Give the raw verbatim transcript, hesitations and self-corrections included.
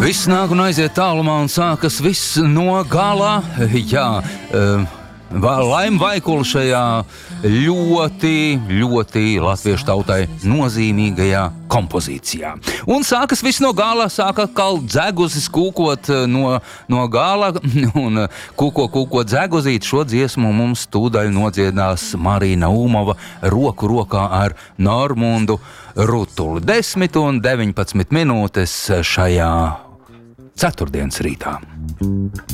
Viss nāk un aiziet tālumā un sākas viss no gala. Jā, Laima Vaikula šajā ļoti, ļoti latviešu tautai nozīmīgajā kompozīcijā. Un sākas viss no gala, sāka atkal dzeguzis kūkot no, no gala, un kūko, kūko dzeguzīt šo dziesmu mums tūdaļ nodziedās Marija Naumova roku rokā ar Normundu Rutuli. desmit un deviņpadsmit minūtes šajā ceturtdienas rītā.